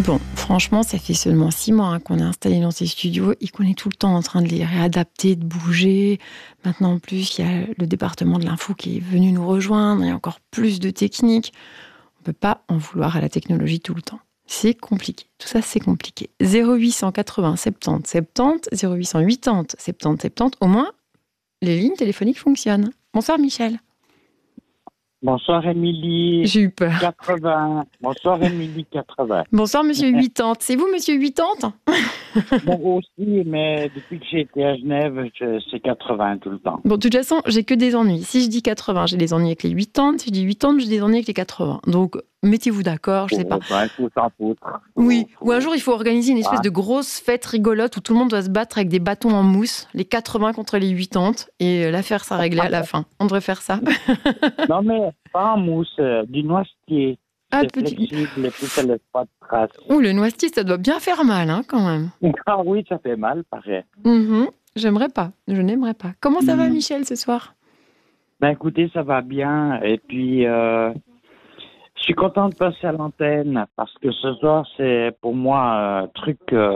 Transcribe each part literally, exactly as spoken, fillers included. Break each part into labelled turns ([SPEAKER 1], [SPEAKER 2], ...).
[SPEAKER 1] Bon, franchement, ça fait seulement six mois hein, qu'on est installé dans ces studios et qu'on est tout le temps en train de les réadapter, de bouger. Maintenant, en plus, il y a le département de l'info qui est venu nous rejoindre. Il y a encore plus de techniques. On ne peut pas en vouloir à la technologie tout le temps. C'est compliqué. Tout ça, c'est compliqué. zéro huit cent quatre-vingts soixante-dix soixante-dix, zéro huit cent quatre-vingts soixante-dix soixante-dix. Au moins, les lignes téléphoniques fonctionnent. Bonsoir, Michel.
[SPEAKER 2] Bonsoir, Émilie.
[SPEAKER 1] J'ai eu peur.
[SPEAKER 2] quatre-vingts. Bonsoir, Émilie, quatre-vingts.
[SPEAKER 1] Bonsoir, monsieur huitante. C'est vous, monsieur huitante?
[SPEAKER 2] Bon, aussi, mais depuis que j'ai été à Genève, je, c'est quatre-vingts tout le temps.
[SPEAKER 1] Bon, de toute façon, j'ai que des ennuis. Si je dis quatre-vingts, j'ai des ennuis avec les huitante. Si je dis huitante, j'ai des ennuis avec les quatre-vingts. Donc, mettez-vous d'accord, je sais pas.
[SPEAKER 2] Il faut s'en foutre.
[SPEAKER 1] Oui, ou un jour, il faut organiser une espèce ah. de grosse fête rigolote où tout le monde doit se battre avec des bâtons en mousse, les quatre-vingts contre les huitante, et l'affaire sera réglée à la fin. On devrait faire ça.
[SPEAKER 2] Non, mais pas en mousse, euh, du noisetier.
[SPEAKER 1] Ah,
[SPEAKER 2] c'est
[SPEAKER 1] petit...
[SPEAKER 2] flexible et puis ça laisse pas de traces.
[SPEAKER 1] Ouh, le noisetier, ça doit bien faire mal, hein, quand même.
[SPEAKER 2] Ah oui, ça fait mal, pareil.
[SPEAKER 1] Mm-hmm. J'aimerais pas, je n'aimerais pas. Comment ça mm. va, Michel, ce soir?
[SPEAKER 2] Ben écoutez, ça va bien, et puis... Euh... Je suis content de passer à l'antenne parce que ce soir, c'est pour moi un truc, euh,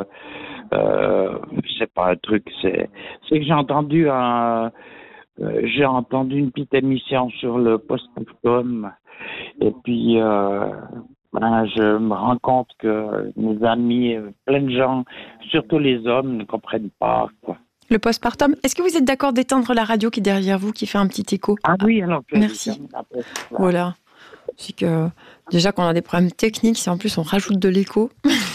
[SPEAKER 2] euh, c'est pas un truc, c'est, c'est que j'ai entendu un, euh, j'ai entendu une petite émission sur le postpartum et puis, euh, ben, je me rends compte que mes amis, plein de gens, surtout les hommes, ne comprennent pas, quoi.
[SPEAKER 1] Le postpartum. Est-ce que vous êtes d'accord d'éteindre la radio qui est derrière vous, qui fait un petit écho?
[SPEAKER 2] Ah oui, alors.
[SPEAKER 1] Merci. Voilà. C'est que déjà qu'on a des problèmes techniques, si en plus on rajoute de l'écho.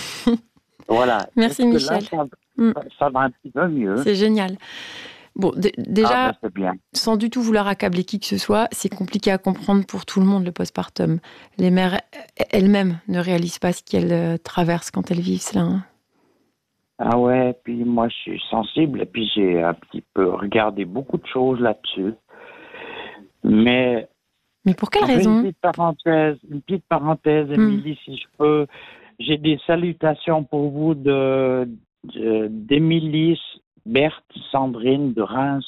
[SPEAKER 2] Voilà.
[SPEAKER 1] Merci Michel.
[SPEAKER 2] Là, ça, ça va un petit peu mieux.
[SPEAKER 1] C'est génial. Bon, d- déjà,
[SPEAKER 2] ah ben c'est bien.
[SPEAKER 1] Sans du tout vouloir accabler qui que ce soit, c'est compliqué à comprendre pour tout le monde le postpartum. Les mères elles-mêmes ne réalisent pas ce qu'elles traversent quand elles vivent cela. Hein.
[SPEAKER 2] Ah ouais, puis moi je suis sensible et puis j'ai un petit peu regardé beaucoup de choses là-dessus. Mais
[SPEAKER 1] Mais pour quelle raison?
[SPEAKER 2] Une petite parenthèse, une petite parenthèse, Émilie, hmm. si je peux. J'ai des salutations pour vous de, de d'Émilie Berthe Sandrine de Reims,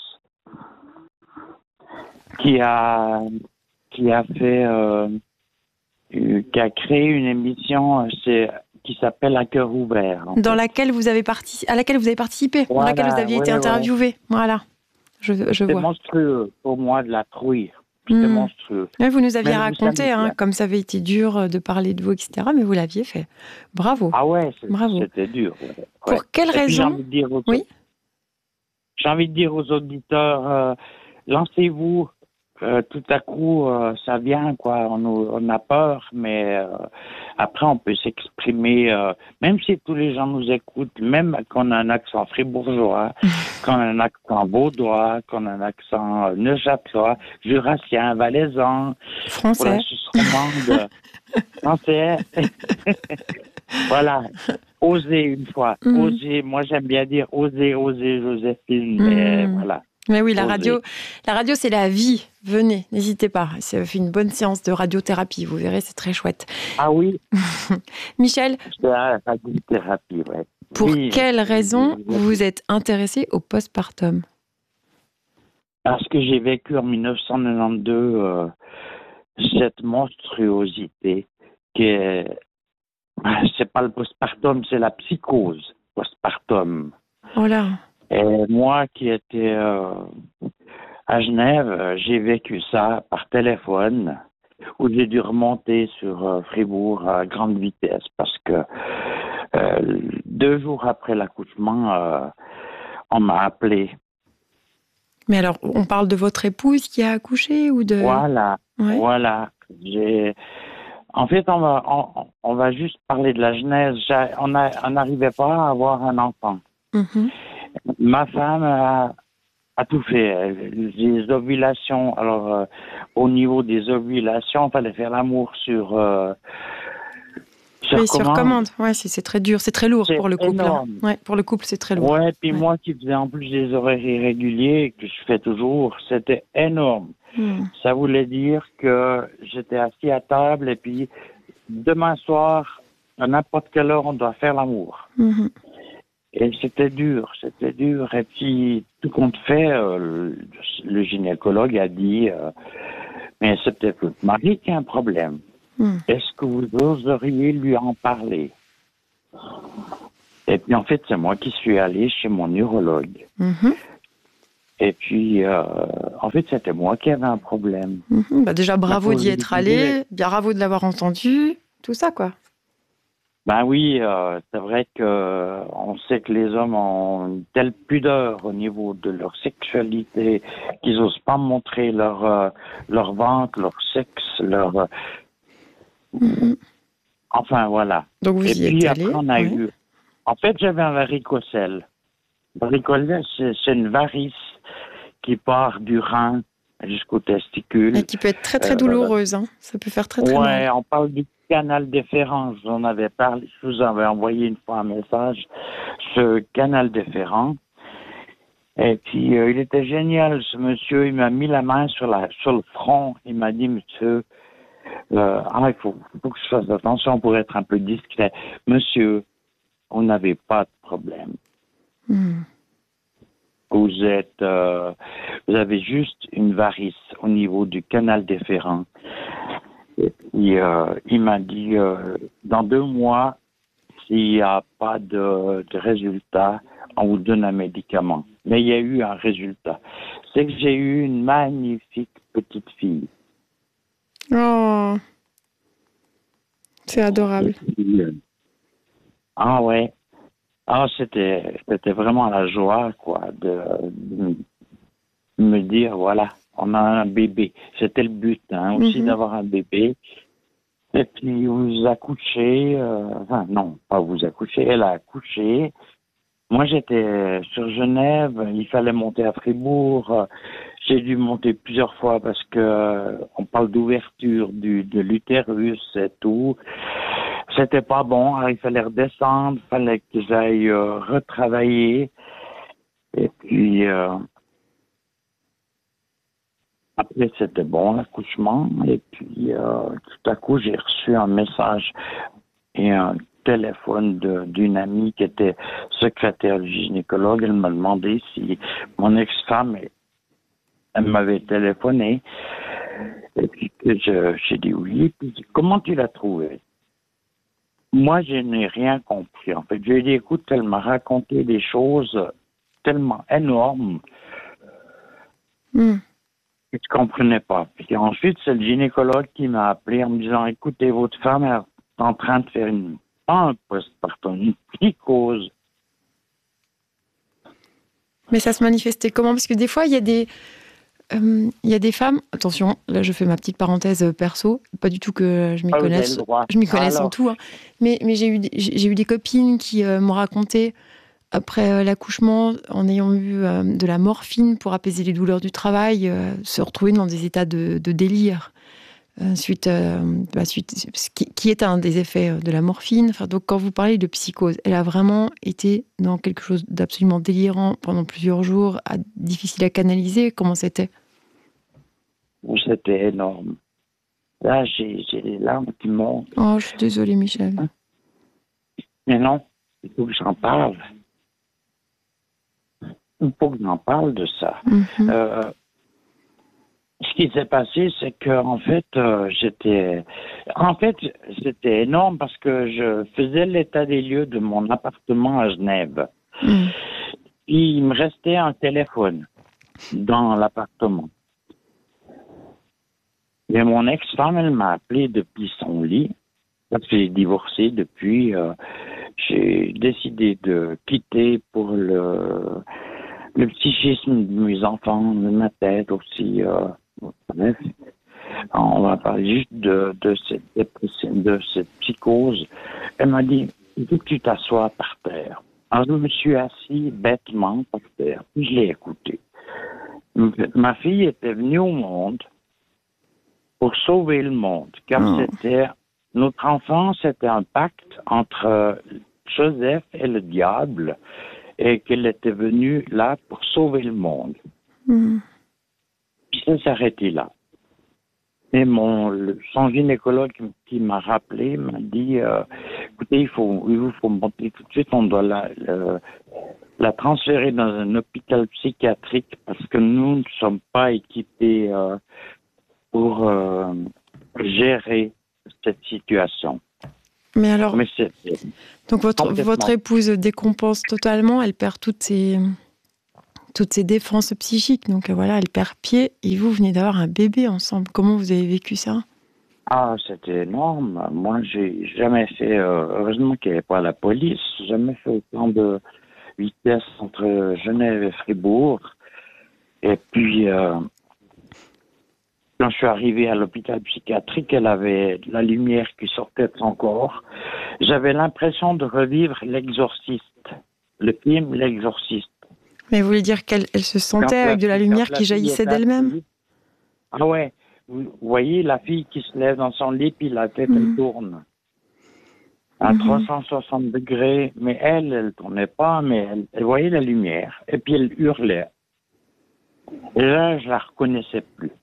[SPEAKER 2] qui a qui a fait euh, qui a créé une émission, c'est qui s'appelle À cœur ouvert.
[SPEAKER 1] Dans fait. laquelle vous avez participé, à laquelle vous avez participé, voilà, dans laquelle vous aviez ouais, été interviewé. Ouais. Voilà, je, je vois.
[SPEAKER 2] C'est monstrueux pour moi de la trouille. C'était mmh. monstrueux.
[SPEAKER 1] Ouais, vous nous aviez mais raconté, hein, comme ça avait été dur de parler de vous, et cetera. Mais vous l'aviez fait. Bravo.
[SPEAKER 2] Ah ouais, c'est,
[SPEAKER 1] Bravo.
[SPEAKER 2] C'était dur. Ouais.
[SPEAKER 1] Pour
[SPEAKER 2] ouais.
[SPEAKER 1] quelle
[SPEAKER 2] et
[SPEAKER 1] raison?
[SPEAKER 2] J'ai envie de dire aux,
[SPEAKER 1] oui.
[SPEAKER 2] J'ai envie de dire aux auditeurs, euh, lancez-vous. Euh, tout à coup, euh, ça vient, quoi. On, on a peur, mais euh, après, on peut s'exprimer. Euh, même si tous les gens nous écoutent, même qu'on a un accent fribourgeois, qu'on a un accent vaudois, qu'on a un accent euh, neuchâtelois, jurassien, valaisan,
[SPEAKER 1] français,
[SPEAKER 2] pour la Suisse romande, français. Voilà. Osez une fois. Mm. Osez. Moi, j'aime bien dire oser, oser, Joséphine. Mm. Mais voilà.
[SPEAKER 1] Mais oui, la radio, la radio, c'est la vie. Venez, n'hésitez pas. Ça fait une bonne séance de radiothérapie. Vous verrez, c'est très chouette.
[SPEAKER 2] Ah oui.
[SPEAKER 1] Michel.
[SPEAKER 2] C'est la radiothérapie, ouais.
[SPEAKER 1] Pour
[SPEAKER 2] oui.
[SPEAKER 1] quelle raison vous vous êtes intéressé au postpartum?
[SPEAKER 2] Parce que j'ai vécu en dix-neuf cent quatre-vingt-douze euh, cette monstruosité qui est... C'est pas le postpartum, c'est la psychose postpartum.
[SPEAKER 1] Oh là.
[SPEAKER 2] Et moi qui étais euh, à Genève, j'ai vécu ça par téléphone, où j'ai dû remonter sur euh, Fribourg à grande vitesse parce que euh, deux jours après l'accouchement, euh, on m'a appelé.
[SPEAKER 1] Mais alors, on parle de votre épouse qui a accouché ou de...
[SPEAKER 2] Voilà, ouais. voilà. J'ai... En fait, on va, on, on va juste parler de la genèse. J'ai, on n'arrivait pas à avoir un enfant.
[SPEAKER 1] Mm-hmm.
[SPEAKER 2] Ma femme a, a tout fait. Les ovulations, alors euh, au niveau des ovulations, il fallait faire l'amour sur... Euh, sur
[SPEAKER 1] oui,
[SPEAKER 2] commande.
[SPEAKER 1] sur commande. Ouais, c'est, c'est très dur, c'est très lourd
[SPEAKER 2] c'est
[SPEAKER 1] pour le couple. Hein. Ouais, pour le couple, c'est très lourd.
[SPEAKER 2] Ouais, puis
[SPEAKER 1] ouais.
[SPEAKER 2] moi qui faisais en plus des horaires irréguliers, que je fais toujours, c'était énorme. Hmm. Ça voulait dire que j'étais assis à table et puis demain soir, à n'importe quelle heure, on doit faire l'amour.
[SPEAKER 1] Hmm.
[SPEAKER 2] Et c'était dur, c'était dur. Et puis, tout compte fait, euh, le, le gynécologue a dit, euh, mais c'est peut-être votre mari qui a un problème. Hmm. Est-ce que vous oseriez lui en parler? Et puis en fait, c'est moi qui suis allé chez mon neurologue.
[SPEAKER 1] Mhm.
[SPEAKER 2] Et puis, euh, en fait, c'était moi qui avais un problème.
[SPEAKER 1] Mhm. Bah déjà, bravo
[SPEAKER 2] La
[SPEAKER 1] d'y
[SPEAKER 2] cause
[SPEAKER 1] être
[SPEAKER 2] du
[SPEAKER 1] allé, bien bravo de l'avoir entendu, tout ça, quoi.
[SPEAKER 2] Ben oui, euh, c'est vrai que euh, on sait que les hommes ont une telle pudeur au niveau de leur sexualité qu'ils osent pas montrer leur euh, leur ventre, leur sexe, leur euh,
[SPEAKER 1] Mhm.
[SPEAKER 2] enfin voilà.
[SPEAKER 1] Donc
[SPEAKER 2] Et
[SPEAKER 1] vous y êtes
[SPEAKER 2] puis après
[SPEAKER 1] allé,
[SPEAKER 2] on a
[SPEAKER 1] oui.
[SPEAKER 2] eu, en fait j'avais un varicocèle. Varicocèle, c'est c'est une varice qui part du rein jusqu'au
[SPEAKER 1] Et
[SPEAKER 2] testicule.
[SPEAKER 1] qui peut être très très
[SPEAKER 2] Euh,
[SPEAKER 1] douloureuse, hein. Ça peut faire très très mal.
[SPEAKER 2] Ouais, on parle du canal déférent. Je vous en avais parlé, je vous avais envoyé une fois un message. Ce canal déférent. Et puis, euh, il était génial, ce monsieur. Il m'a mis la main sur, la, sur le front. Il m'a dit, monsieur, euh, ah, il faut, faut que je fasse attention pour être un peu discret. Monsieur, on n'avait pas de problème.
[SPEAKER 1] Mhm.
[SPEAKER 2] Vous êtes, euh, vous avez juste une varice au niveau du canal déférent. Et puis, euh, il m'a dit, euh, dans deux mois, s'il n'y a pas de, de résultat, on vous donne un médicament. Mais il y a eu un résultat. C'est que j'ai eu une magnifique petite fille.
[SPEAKER 1] Oh, c'est
[SPEAKER 2] Et
[SPEAKER 1] adorable.
[SPEAKER 2] puis, euh, ah ouais. Ah, c'était, c'était vraiment la joie, quoi, de, de me dire, voilà, on a un bébé. C'était le but, hein, aussi
[SPEAKER 1] Mhm.
[SPEAKER 2] d'avoir un bébé. Et puis, vous accouchez, euh, enfin, non, pas vous accouchez, elle a accouché. Moi, j'étais sur Genève, il fallait monter à Fribourg. J'ai dû monter plusieurs fois parce que euh, on parle d'ouverture du de l'utérus et tout. C'était pas bon, alors il fallait redescendre, il fallait que j'aille euh, retravailler. Et puis euh, après c'était bon l'accouchement. Et puis euh, tout à coup j'ai reçu un message et un téléphone de- d'une amie qui était secrétaire du gynécologue. Elle m'a demandé si mon ex-femme, elle m'avait téléphoné. Et puis que je, j'ai dit oui. Puis comment tu l'as trouvé? Moi, je n'ai rien compris. En fait, je lui ai dit, écoute, elle m'a raconté des choses tellement énormes
[SPEAKER 1] Mhm.
[SPEAKER 2] que je comprenais pas. Puis ensuite, c'est le gynécologue qui m'a appelé en me disant, écoutez, votre femme est en train de faire une, pas un postpartum, une psychose.
[SPEAKER 1] Mais ça se manifestait comment? Parce que des fois, il y a des, euh, il y a des femmes. Attention, là, je fais ma petite parenthèse euh, perso. Pas du tout que je m'y
[SPEAKER 2] Ah, vous avez le
[SPEAKER 1] connaisse.
[SPEAKER 2] droit.
[SPEAKER 1] Je m'y connaisse en
[SPEAKER 2] Alors,
[SPEAKER 1] tout, hein. Mais, mais j'ai eu, des- j'ai j'ai eu des copines qui euh, m'ont raconté après euh, l'accouchement, en ayant eu euh, de la morphine pour apaiser les douleurs du travail, euh, se retrouver dans des états de, de délire. Euh, suite, euh, bah, suite, ce qui, qui est un des effets euh, de la morphine. Enfin, donc, quand vous parlez de psychose, elle a vraiment été dans quelque chose d'absolument délirant pendant plusieurs jours, à- difficile à canaliser. Comment c'était?
[SPEAKER 2] c'était énorme. Là, j'ai, j'ai les larmes qui montent.
[SPEAKER 1] Oh, je suis désolée, Michel.
[SPEAKER 2] Mais non, il faut que j'en parle. Il faut que j'en parle de ça.
[SPEAKER 1] Mhm.
[SPEAKER 2] Euh, ce qui s'est passé, c'est que en fait, euh, j'étais, en fait, c'était énorme parce que je faisais l'état des lieux de mon appartement à Genève.
[SPEAKER 1] Mhm.
[SPEAKER 2] Il me restait un téléphone dans l'appartement. Mais mon ex-femme, elle m'a appelé depuis son lit parce que j'ai divorcé depuis. Euh, j'ai décidé de quitter pour le le psychisme de mes enfants, de ma tête aussi. Euh, bref. On va parler juste de, de, cette dépression, de cette psychose. Elle m'a dit, il faut que tu t'assoies par terre. Alors, je me suis assis bêtement par terre, puis je l'ai écouté. Ma fille était venue au monde pour sauver le monde, car
[SPEAKER 1] Oh.
[SPEAKER 2] c'était, notre enfance, c'était un pacte entre Joseph et le diable, et qu'elle était venue là pour sauver le monde.
[SPEAKER 1] Mhm.
[SPEAKER 2] Puis ça s'est arrêté là. Et mon, le, son gynécologue qui m'a rappelé m'a dit, euh, écoutez, il faut, il vous faut monter tout de suite, on doit la, la, la transférer dans un hôpital psychiatrique parce que nous ne sommes pas équipés euh, pour euh, gérer cette situation.
[SPEAKER 1] Mais alors,
[SPEAKER 2] Mais c'est,
[SPEAKER 1] donc votre, votre épouse décompense totalement, elle perd toutes ses, toutes ses défenses psychiques. Donc voilà, elle perd pied et vous venez d'avoir un bébé ensemble. Comment vous avez vécu ça?
[SPEAKER 2] Ah, c'était énorme. Moi, j'ai jamais fait, euh, heureusement qu'il n'y avait pas la police, j'ai jamais fait autant de vitesse entre Genève et Fribourg. Et puis, euh, quand je suis arrivé à l'hôpital psychiatrique, elle avait de la lumière qui sortait de son corps. J'avais l'impression de revivre L'Exorciste, le film L'Exorciste.
[SPEAKER 1] Mais vous voulez dire qu'elle elle se sentait
[SPEAKER 2] Quand
[SPEAKER 1] avec de la
[SPEAKER 2] fille-
[SPEAKER 1] lumière
[SPEAKER 2] quand
[SPEAKER 1] qui
[SPEAKER 2] la fille
[SPEAKER 1] jaillissait
[SPEAKER 2] est
[SPEAKER 1] d'elle-même?
[SPEAKER 2] assise- Ah ouais, vous voyez la fille qui se lève dans son lit, puis la tête,
[SPEAKER 1] Mhm.
[SPEAKER 2] elle tourne à
[SPEAKER 1] Mhm.
[SPEAKER 2] trois cent soixante degrés. Mais elle, elle tournait pas, mais elle, elle voyait la lumière, et puis elle hurlait. Et là, je la reconnaissais plus.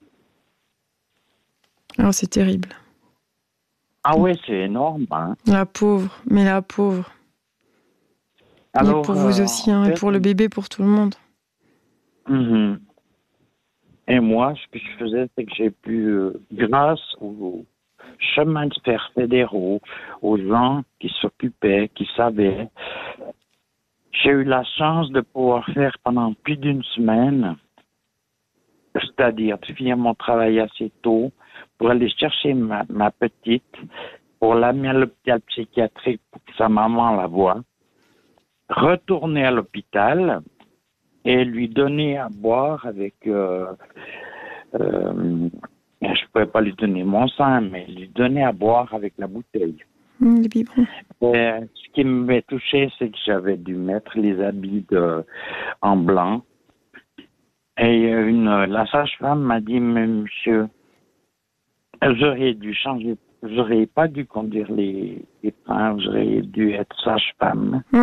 [SPEAKER 1] Alors c'est terrible.
[SPEAKER 2] Ah ouais, c'est énorme, hein.
[SPEAKER 1] La pauvre, mais la pauvre.
[SPEAKER 2] Alors,
[SPEAKER 1] et pour vous
[SPEAKER 2] euh,
[SPEAKER 1] aussi,
[SPEAKER 2] en
[SPEAKER 1] hein, et
[SPEAKER 2] fait,
[SPEAKER 1] pour le bébé, pour tout le monde.
[SPEAKER 2] mhm. Et moi, ce que je faisais, c'est que j'ai pu, euh, grâce aux chemins de fer fédéraux, aux gens qui s'occupaient, qui savaient, j'ai eu la chance de pouvoir faire pendant plus d'une semaine, c'est-à-dire de finir mon travail assez tôt pour aller chercher ma, ma petite, pour l'amener à l'hôpital psychiatrique pour que sa maman la voie, retourner à l'hôpital et lui donner à boire avec... Euh, euh, je ne pouvais pas lui donner mon sein, mais lui donner à boire avec la bouteille.
[SPEAKER 1] Mmh, les biberons.
[SPEAKER 2] Et ce qui m'avait touché, c'est que j'avais dû mettre les habits de, en blanc. Et une, la sage-femme m'a dit, mais monsieur, j'aurais dû changer, j'aurais pas dû conduire les, les trains, j'aurais dû être sage-femme.
[SPEAKER 1] Mmh.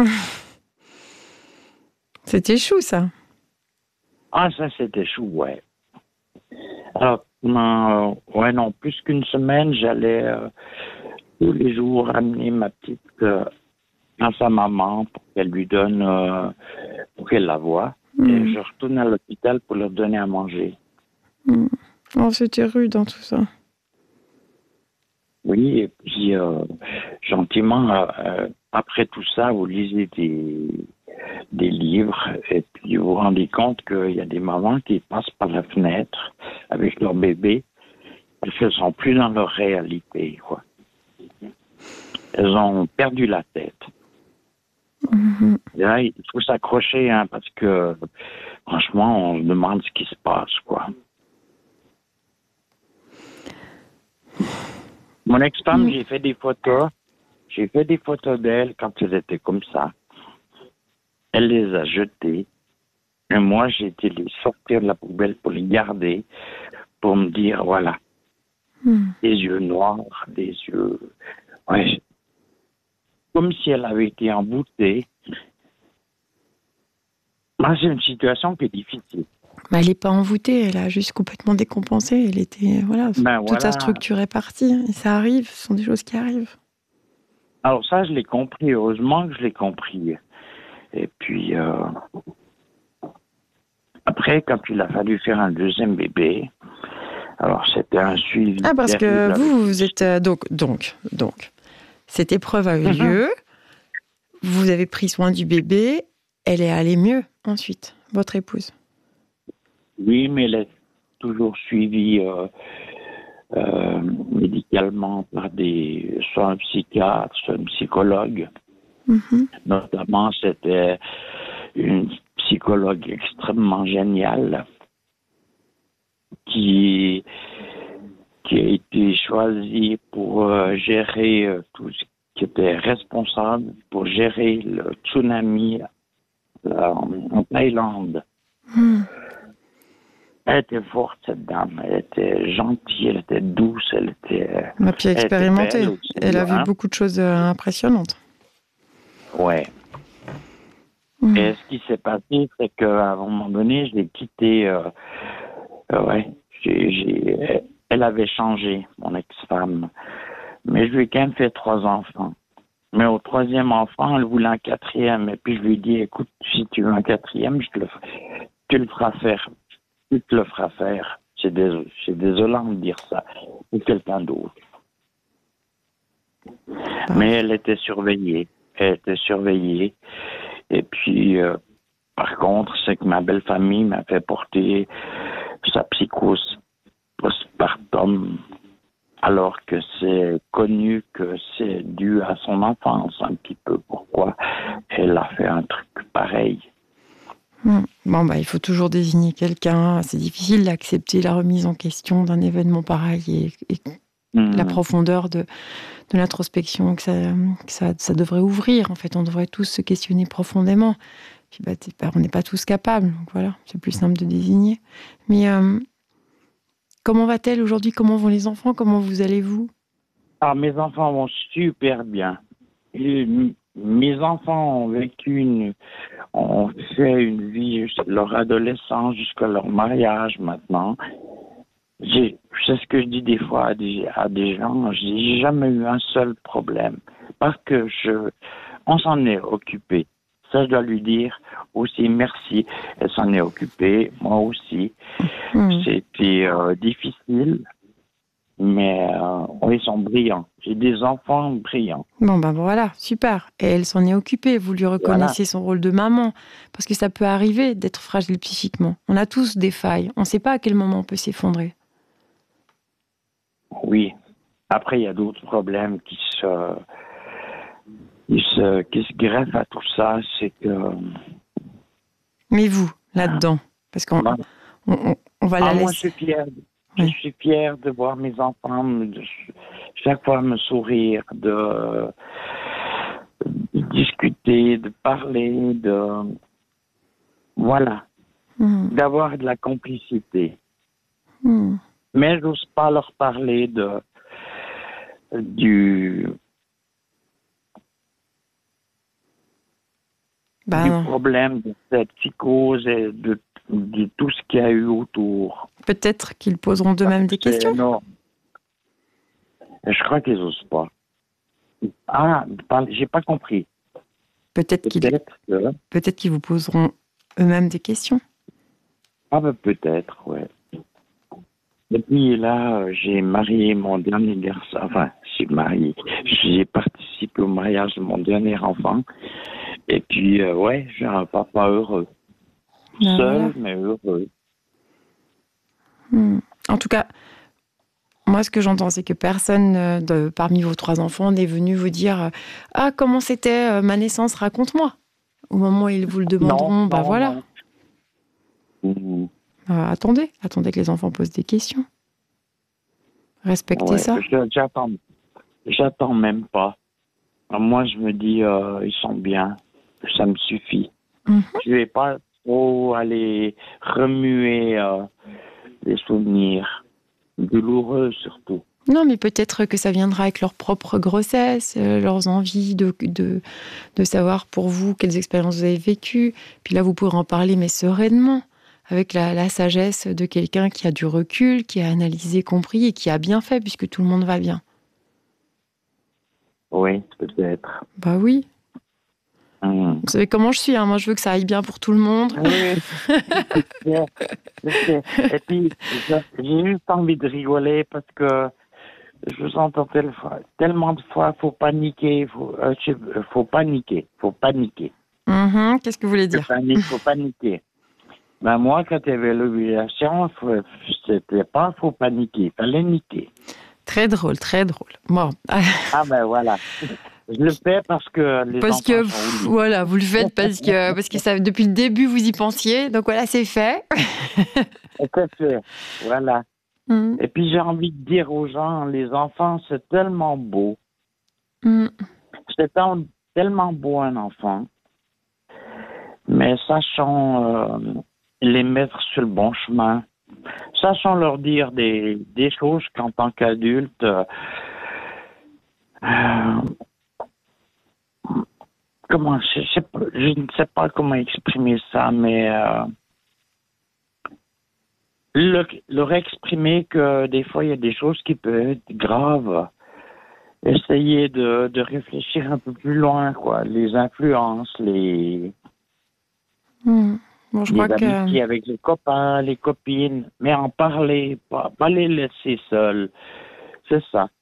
[SPEAKER 1] C'était chou, ça.
[SPEAKER 2] Ah, ça, c'était chou, ouais. Alors, non, euh, ouais, non, plus qu'une semaine, j'allais euh, tous les jours amener ma petite euh, à sa maman pour qu'elle lui donne, euh, pour qu'elle la voie.
[SPEAKER 1] Mmh.
[SPEAKER 2] Et je retourne à l'hôpital pour leur donner à manger.
[SPEAKER 1] Mmh. Oh, c'était rude dans tout ça.
[SPEAKER 2] Oui, et puis euh, gentiment, euh, après tout ça, vous lisez des, des livres et puis vous vous rendez compte qu'il y a des mamans qui passent par la fenêtre avec leur bébé parce qu'elles sont plus dans leur réalité, quoi. Elles ont perdu la tête.
[SPEAKER 1] Mmh.
[SPEAKER 2] Et là, il faut s'accrocher, hein, parce que franchement, on se demande ce qui se passe, quoi. Mon ex-femme, mmh. j'ai fait des photos. J'ai fait des photos d'elle quand elle était comme ça. Elle les a jetées. Et moi, j'ai été les sortir de la poubelle pour les garder, pour me dire, voilà, mmh. des yeux noirs, des yeux... Ouais, comme si elle avait été emboutée. Moi, c'est une situation qui est difficile.
[SPEAKER 1] Mais elle n'est pas envoûtée, elle a juste complètement décompensé. Elle était, voilà,
[SPEAKER 2] ben
[SPEAKER 1] toute
[SPEAKER 2] voilà.
[SPEAKER 1] sa structure est partie. Et ça arrive, ce sont des choses qui arrivent.
[SPEAKER 2] Alors ça, je l'ai compris. Heureusement que je l'ai compris. Et puis, euh, après, quand il a fallu faire un deuxième bébé, alors c'était un suivi.
[SPEAKER 1] Ah, parce que vous, vous êtes... Euh, donc, donc, donc, cette épreuve a eu mm-hmm. lieu. Vous avez pris soin du bébé. Elle est allée mieux ensuite, votre épouse.
[SPEAKER 2] Oui, mais elle est toujours suivie euh, euh, médicalement par des, soit un psychiatre, soit un psychologue. Mm-hmm. Notamment, c'était une psychologue extrêmement géniale qui, qui a été choisie pour euh, gérer euh, tout ce qui était responsable, pour gérer le tsunami euh, en, en Thaïlande. Mm. Elle était forte, cette dame. Elle était gentille, elle était douce, elle était...
[SPEAKER 1] Et puis expérimentée. Elle, aussi, elle a hein? vu beaucoup de choses impressionnantes.
[SPEAKER 2] Ouais. Mmh. Et ce qui s'est passé, c'est qu'à un moment donné, je l'ai quittée. Euh, euh, ouais, j'ai, j'ai, elle avait changé, mon ex-femme. Mais je lui ai quand même fait trois enfants. Mais au troisième enfant, elle voulait un quatrième. Et puis je lui ai dit, écoute, si tu veux un quatrième, je te le, tu le feras faire. Tu te le feras faire. C'est, dés- c'est désolant de dire ça. Ou quelqu'un d'autre.
[SPEAKER 1] Bah,
[SPEAKER 2] Mais elle était surveillée. Elle était surveillée. Et puis, euh, par contre, c'est que ma belle famille m'a fait porter sa psychose postpartum, alors que c'est connu que c'est dû à son enfance un petit peu. Pourquoi elle a fait un truc pareil?
[SPEAKER 1] hmm. Bon, bah, il faut toujours désigner quelqu'un. C'est difficile d'accepter la remise en question d'un événement pareil et, et la
[SPEAKER 2] Hmm.
[SPEAKER 1] profondeur de, de l'introspection que, ça, que ça, ça devrait ouvrir. En fait, on devrait tous se questionner profondément. Puis, bah, t'es pas- on n'est pas tous capables. Donc voilà, c'est plus simple de désigner. Mais euh, comment va-t-elle aujourd'hui? Comment vont les enfants? Comment vous allez-vous?
[SPEAKER 2] Ah, mes enfants vont super bien. Et m- mes enfants ont vécu une, ont fait une vie, jusqu'à leur adolescence jusqu'à leur mariage maintenant. J'ai, c'est ce que je dis des fois à des, à des gens, j'ai jamais eu un seul problème. Parce que je, on s'en est occupé. Ça, je dois lui dire aussi merci. Elle s'en est occupée, moi aussi.
[SPEAKER 1] Hmm.
[SPEAKER 2] C'était euh, difficile, mais euh, oui, ils sont brillants. J'ai des enfants brillants.
[SPEAKER 1] Bon, ben voilà, super. Et elle s'en est occupée. Vous lui
[SPEAKER 2] Voilà.
[SPEAKER 1] reconnaissez son rôle de maman. Parce que ça peut arriver d'être fragile psychiquement. On a tous des failles. On ne sait pas à quel moment on peut s'effondrer.
[SPEAKER 2] Oui. Après, il y a d'autres problèmes qui se, qui se, qui se greffent à tout ça. C'est que,
[SPEAKER 1] Mais vous, là-dedans, parce qu'on
[SPEAKER 2] moi,
[SPEAKER 1] on, on- on va
[SPEAKER 2] ah,
[SPEAKER 1] la
[SPEAKER 2] moi, je
[SPEAKER 1] laisser.
[SPEAKER 2] suis fier. Je
[SPEAKER 1] Oui.
[SPEAKER 2] suis fier de voir mes enfants me- de- chaque fois me sourire, de, de discuter, de parler, de, voilà,
[SPEAKER 1] Hmm.
[SPEAKER 2] d'avoir de la complicité.
[SPEAKER 1] Hmm.
[SPEAKER 2] Mais j'ose pas leur parler de, du,
[SPEAKER 1] Ben
[SPEAKER 2] du
[SPEAKER 1] non.
[SPEAKER 2] problème de cette psychose et de, de tout ce qu'il y a eu autour.
[SPEAKER 1] Peut-être qu'ils poseront d'eux-mêmes des
[SPEAKER 2] C'est
[SPEAKER 1] questions.
[SPEAKER 2] énorme. Et je crois qu'ils n'osent pas. Ah, parle- j'ai pas compris.
[SPEAKER 1] Peut-être qu'ils
[SPEAKER 2] Peut-être que...
[SPEAKER 1] peut-être qu'ils vous poseront eux-mêmes des questions.
[SPEAKER 2] Ah ben peut-être, ouais. Et puis là, euh, j'ai marié mon dernier garçon. Enfin, j'ai marié. J'ai participé au mariage de mon dernier enfant. Et puis, euh, ouais, j'ai un papa heureux.
[SPEAKER 1] Ben
[SPEAKER 2] Seul,
[SPEAKER 1] voilà.
[SPEAKER 2] mais heureux.
[SPEAKER 1] Hmm. En tout cas, moi, ce que j'entends, c'est que personne euh, de, parmi vos trois enfants n'est venu vous dire euh, Ah, comment c'était euh, ma naissance, raconte-moi. Au moment où ils vous le
[SPEAKER 2] Non,
[SPEAKER 1] demanderont, bah
[SPEAKER 2] non,
[SPEAKER 1] voilà.
[SPEAKER 2] non. Mhm.
[SPEAKER 1] Euh, attendez, attendez que les enfants posent des questions. Respectez
[SPEAKER 2] Ouais,
[SPEAKER 1] ça.
[SPEAKER 2] je- j'attends. J'attends même pas. Moi, je me dis, euh, ils sont bien. Ça me suffit.
[SPEAKER 1] Mhm.
[SPEAKER 2] Je vais pas trop aller remuer euh, les souvenirs douloureux surtout.
[SPEAKER 1] Non, mais peut-être que ça viendra avec leur propre grossesse, euh, leurs envies de, de, de savoir pour vous quelles expériences vous avez vécues. Puis là, vous pourrez en parler, mais sereinement, avec la, la sagesse de quelqu'un qui a du recul, qui a analysé, compris et qui a bien fait, puisque tout le monde va bien.
[SPEAKER 2] Oui, peut-être.
[SPEAKER 1] Bah oui.
[SPEAKER 2] Hum.
[SPEAKER 1] Vous savez comment je suis, hein. Moi, je veux que ça aille bien pour tout le monde.
[SPEAKER 2] Oui, je sais, je sais. Et puis, je- j'ai juste envie de rigoler parce que je vous entends telle fois- tellement de fois, faut paniquer, faut, euh, je- faut paniquer, faut paniquer.
[SPEAKER 1] Mhm. Qu'est-ce que vous voulez
[SPEAKER 2] Je
[SPEAKER 1] dire?
[SPEAKER 2] panique, faut paniquer. Ben moi, quand il y avait l'obligation, faut- c'était pas faut paniquer, fallait niquer.
[SPEAKER 1] Très drôle, très drôle. Bon.
[SPEAKER 2] Ah ben voilà. Je le fais parce que les
[SPEAKER 1] Parce que,
[SPEAKER 2] enfants sont au
[SPEAKER 1] pff,
[SPEAKER 2] lit.
[SPEAKER 1] voilà, vous le faites parce que, parce que ça, depuis le début, vous y pensiez. Donc voilà, c'est fait.
[SPEAKER 2] Et c'est fait. Voilà.
[SPEAKER 1] Mm.
[SPEAKER 2] Et puis j'ai envie de dire aux gens, les enfants, c'est tellement beau.
[SPEAKER 1] Mm.
[SPEAKER 2] C'est tel- tellement beau un enfant. Mais sachons euh, les mettre sur le bon chemin. Sachons leur dire des, des choses qu'en tant qu'adulte, euh, euh, comment, je, sais pas- je ne sais pas comment exprimer ça, mais euh, leur, leur exprimer que des fois il y a des choses qui peuvent être graves. Essayer de, de réfléchir un peu plus loin, quoi. Les influences, les,
[SPEAKER 1] Mm. Bon, je
[SPEAKER 2] les
[SPEAKER 1] crois que
[SPEAKER 2] amitiés avec les copains, les copines, mais en parler, pas, pas les laisser seuls. C'est ça.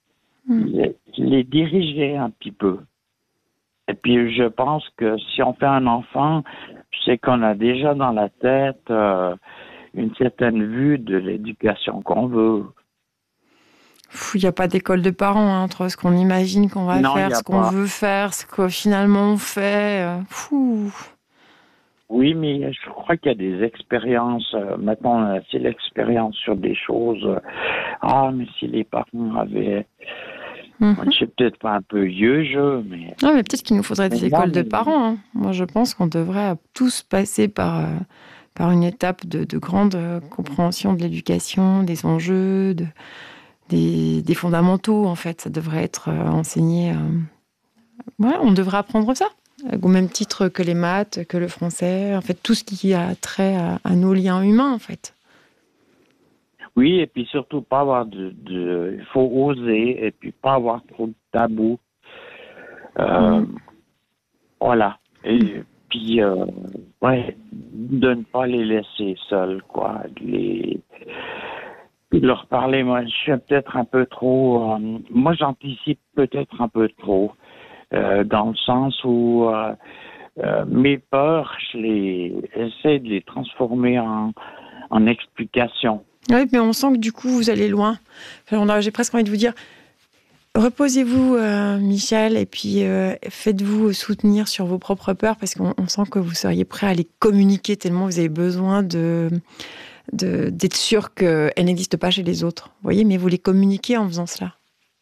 [SPEAKER 1] Mm.
[SPEAKER 2] les, les diriger un petit peu. Et puis, je pense que si on fait un enfant, c'est qu'on a déjà dans la tête euh, une certaine vue de l'éducation qu'on veut.
[SPEAKER 1] Il n'y a pas d'école de parents hein, entre ce qu'on imagine qu'on va
[SPEAKER 2] Non, il
[SPEAKER 1] faire,
[SPEAKER 2] n'y
[SPEAKER 1] ce
[SPEAKER 2] a
[SPEAKER 1] qu'on
[SPEAKER 2] pas.
[SPEAKER 1] veut faire, ce que finalement on fait. euh, Fou.
[SPEAKER 2] Oui, mais je crois qu'il y a des expériences. euh, maintenant, on a assez l'expérience sur des choses. euh, ah, mais si les parents avaient...
[SPEAKER 1] Mhm.
[SPEAKER 2] Je sais peut-être pas un peu vieux jeu, mais...
[SPEAKER 1] Non, mais peut-être qu'il nous faudrait
[SPEAKER 2] mais
[SPEAKER 1] des
[SPEAKER 2] non,
[SPEAKER 1] écoles de
[SPEAKER 2] mais...
[SPEAKER 1] parents. hein. Moi, je pense qu'on devrait tous passer par, euh, par une étape de, de grande euh, compréhension de l'éducation, des enjeux, de, des, des fondamentaux, en fait. Ça devrait être euh, enseigné. euh, Ouais, on devrait apprendre ça. euh, Au même titre que les maths, que le français. En fait, tout ce qui a trait à, à nos liens humains, en fait.
[SPEAKER 2] Oui, et puis surtout pas avoir de... de... Il faut oser, et puis pas avoir trop de tabous. Euh,
[SPEAKER 1] Mm.
[SPEAKER 2] Voilà. Et puis, euh, ouais, de ne pas les laisser seuls, quoi. De les... de leur parler, moi, je suis peut-être un peu trop... euh, moi, j'anticipe peut-être un peu trop, euh, dans le sens où euh, euh, mes peurs, je les essaie de les transformer en, en explications.
[SPEAKER 1] Oui, mais on sent que du coup, vous allez loin. Enfin, on a- j'ai presque envie de vous dire, reposez-vous, euh, Michel, et puis euh, faites-vous soutenir sur vos propres peurs, parce qu'on on sent que vous seriez prêt à les communiquer tellement vous avez besoin de, de, d'être sûr qu'elles n'existent pas chez les autres. Vous voyez, mais vous les communiquez en faisant cela.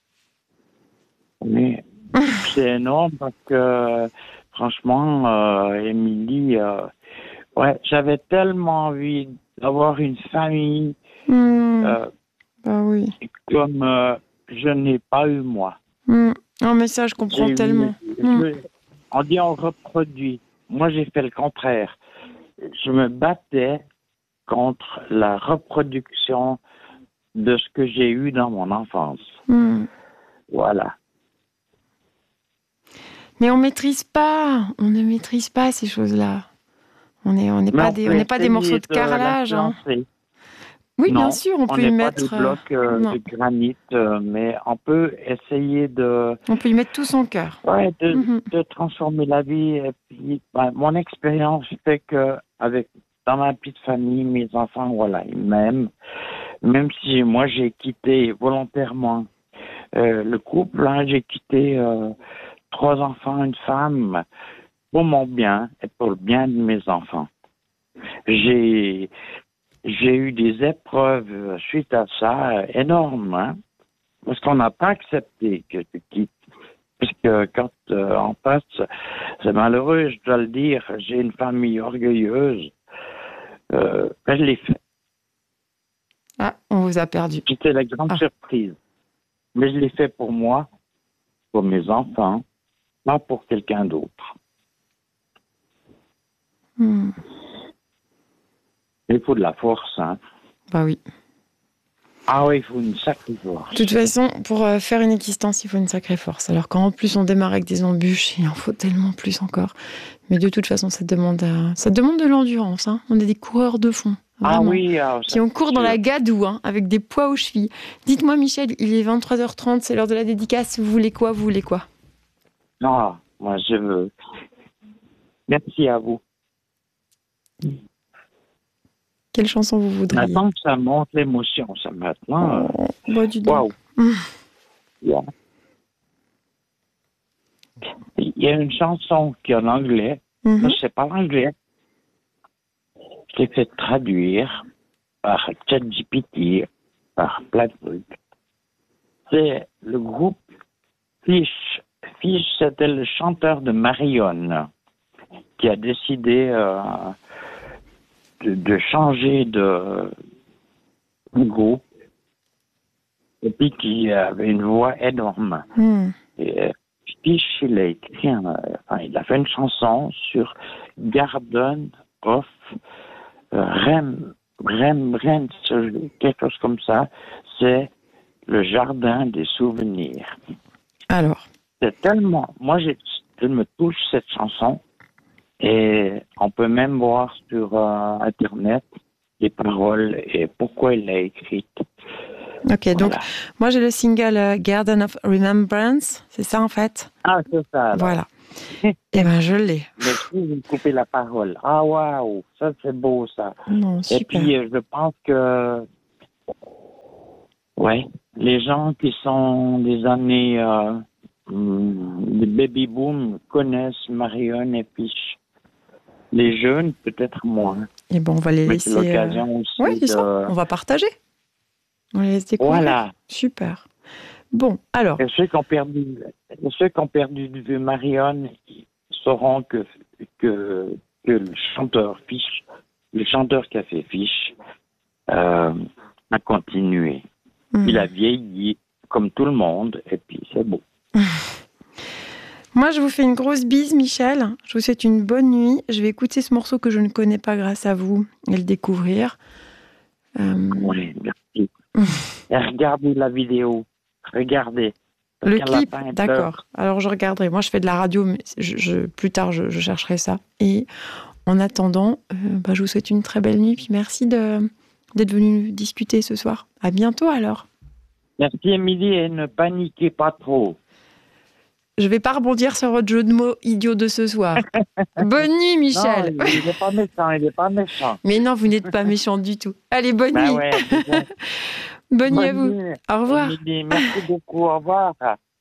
[SPEAKER 2] Mais c'est énorme parce que, franchement, euh, Émilie, euh, ouais, j'avais tellement envie d'avoir une famille
[SPEAKER 1] Hmm,
[SPEAKER 2] euh,
[SPEAKER 1] bah oui.
[SPEAKER 2] comme euh, je n'ai pas eu moi.
[SPEAKER 1] Hmm. Non, mais ça, je
[SPEAKER 2] J'ai
[SPEAKER 1] comprends
[SPEAKER 2] eu,
[SPEAKER 1] tellement. Hmm.
[SPEAKER 2] je- on dit on reproduit. Moi, j'ai fait le contraire. Je me battais contre la reproduction de ce que j'ai eu dans mon enfance.
[SPEAKER 1] Hmm.
[SPEAKER 2] Voilà.
[SPEAKER 1] Mais on maîtrise pas, on ne maîtrise pas ces choses-là. On n'est on n'est
[SPEAKER 2] Mais
[SPEAKER 1] pas
[SPEAKER 2] on
[SPEAKER 1] des, on
[SPEAKER 2] peut
[SPEAKER 1] n'est pas des morceaux
[SPEAKER 2] essayer
[SPEAKER 1] de
[SPEAKER 2] de
[SPEAKER 1] carrelage. Hein.
[SPEAKER 2] l'influencer.
[SPEAKER 1] Oui, bien
[SPEAKER 2] Non,
[SPEAKER 1] sûr, on
[SPEAKER 2] on
[SPEAKER 1] peut y
[SPEAKER 2] n'est pas des
[SPEAKER 1] mettre. euh,
[SPEAKER 2] blocs euh,
[SPEAKER 1] non,
[SPEAKER 2] de granit, euh, mais on peut essayer de,
[SPEAKER 1] on peut y mettre tout son cœur.
[SPEAKER 2] ouais, de,
[SPEAKER 1] Mhm.
[SPEAKER 2] de transformer la vie. Et puis, ben, mon expérience fait que, avec, dans ma petite famille, mes enfants, voilà, ils m'aiment. Même si moi, j'ai quitté volontairement euh, le couple, hein, j'ai quitté euh, trois enfants, une femme, pour mon bien et pour le bien de mes enfants. J'ai j'ai eu des épreuves suite à ça euh, énormes, hein, parce qu'on n'a pas accepté que tu quittes. Parce que quand euh, on passe, c'est malheureux, je dois le dire, j'ai une famille orgueilleuse, euh, ben, je l'ai fait.
[SPEAKER 1] Ah, on vous a perdu.
[SPEAKER 2] C'était la grande
[SPEAKER 1] Ah.
[SPEAKER 2] surprise. Mais je l'ai fait pour moi, pour mes enfants, pas pour quelqu'un d'autre.
[SPEAKER 1] Hmm.
[SPEAKER 2] Il faut de la force, hein.
[SPEAKER 1] Bah oui.
[SPEAKER 2] Ah oui, il faut une sacrée force.
[SPEAKER 1] De toute façon, pour euh, faire une existence, il faut une sacrée force. Alors quand en plus on démarre avec des embûches, il en faut tellement plus encore. Mais de toute façon, ça demande, euh, ça demande de l'endurance. Hein. On est des coureurs de fond,
[SPEAKER 2] Ah
[SPEAKER 1] vraiment.
[SPEAKER 2] oui, ah, ça,
[SPEAKER 1] Puis on court
[SPEAKER 2] c'est
[SPEAKER 1] dans la
[SPEAKER 2] sûr.
[SPEAKER 1] gadoue, hein, avec des poids aux chevilles. Dites-moi, Michel, il est vingt-trois heures trente, c'est l'heure de la dédicace. Vous voulez quoi Vous voulez quoi
[SPEAKER 2] Non, moi je veux. Merci à vous.
[SPEAKER 1] Quelle chanson vous voudriez
[SPEAKER 2] Maintenant que ça monte l'émotion, ça maintenant.
[SPEAKER 1] Oh, bah dis donc.
[SPEAKER 2] Waouh! Yeah. Il y a une chanson qui est en anglais.
[SPEAKER 1] Mhm.
[SPEAKER 2] Moi, je sais pas l'anglais. Je l'ai fait traduire par ChatGPT, par plein de trucs. C'est le groupe Fish. Fish, c'était le chanteur de Marion qui a décidé euh, de, de changer de, de groupe et puis qui avait une voix énorme.
[SPEAKER 1] Hmm.
[SPEAKER 2] Et, euh, Fish, il a écrit, un- enfin, il a fait une chanson sur Garden of euh, Rem, Rem, Rem, quelque chose comme ça. C'est le jardin des souvenirs.
[SPEAKER 1] Alors,
[SPEAKER 2] C'est tellement, moi, j'ai, elle me touche cette chanson et on peut même voir sur euh, Internet les paroles et pourquoi il l'a écrite.
[SPEAKER 1] Ok,
[SPEAKER 2] Voilà.
[SPEAKER 1] donc moi j'ai le single euh, Garden of Remembrance, c'est ça en fait?
[SPEAKER 2] Ah, c'est ça. Alors.
[SPEAKER 1] Voilà. Eh ben je l'ai.
[SPEAKER 2] Merci, vous me coupez la parole. Ah, waouh, ça c'est beau, ça.
[SPEAKER 1] Non,
[SPEAKER 2] Et
[SPEAKER 1] super.
[SPEAKER 2] puis, euh, je pense que, ouais, les gens qui sont des années, euh, hum, des baby boom connaissent Marion et puis les jeunes, peut-être moins.
[SPEAKER 1] Et bon, on va les
[SPEAKER 2] Mais c'est
[SPEAKER 1] laisser.
[SPEAKER 2] l'occasion
[SPEAKER 1] euh...
[SPEAKER 2] aussi
[SPEAKER 1] Oui, c'est ça.
[SPEAKER 2] de...
[SPEAKER 1] On va partager. On les laisse découvrir.
[SPEAKER 2] Voilà.
[SPEAKER 1] Super. Bon, alors.
[SPEAKER 2] Et ceux qui ont perdu, ceux qui ont perdu de vue Marion sauront que, que, que le chanteur Fish, le chanteur qui a fait Fish, euh, a continué.
[SPEAKER 1] Mmh.
[SPEAKER 2] Il a vieilli comme tout le monde et puis c'est beau.
[SPEAKER 1] Moi, je vous fais une grosse bise, Michel. Je vous souhaite une bonne nuit. Je vais écouter ce morceau que je ne connais pas grâce à vous et le découvrir. Euh...
[SPEAKER 2] Oui, merci. Et regardez la vidéo. Regardez.
[SPEAKER 1] Le clip, d'accord. Alors, je regarderai. Moi, je fais de la radio, mais je, je, plus tard, je, je chercherai ça. Et en attendant, euh, bah, je vous souhaite une très belle nuit. Puis merci de, d'être venu discuter ce soir. À bientôt, alors.
[SPEAKER 2] Merci, Émilie, et ne paniquez pas trop.
[SPEAKER 1] Je vais pas rebondir sur votre jeu de mots idiot de ce soir. Bonne nuit, Michel.
[SPEAKER 2] Non, il n'est pas méchant, il n'est pas méchant.
[SPEAKER 1] Mais non, vous n'êtes pas méchant du tout. Allez, bonne
[SPEAKER 2] bah
[SPEAKER 1] nuit.
[SPEAKER 2] Ouais,
[SPEAKER 1] bonne, bonne nuit à vous.
[SPEAKER 2] Nuit.
[SPEAKER 1] Au revoir.
[SPEAKER 2] Émilie, merci beaucoup, au revoir.